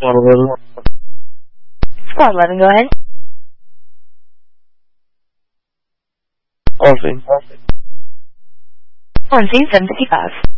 Squad 11. Squad 11, go ahead. On scene. On scene 755.